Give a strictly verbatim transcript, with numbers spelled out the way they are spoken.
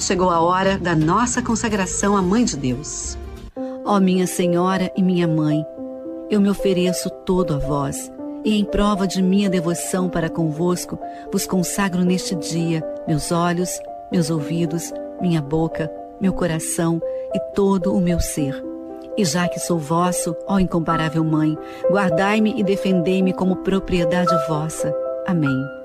chegou a hora da nossa consagração à Mãe de Deus. Ó minha Senhora e minha Mãe, eu me ofereço todo a vós, e em prova de minha devoção para convosco, vos consagro neste dia meus olhos, meus ouvidos, minha boca, meu coração e todo o meu ser. E já que sou vosso, ó incomparável Mãe, guardai-me e defendei-me como propriedade vossa. Amém.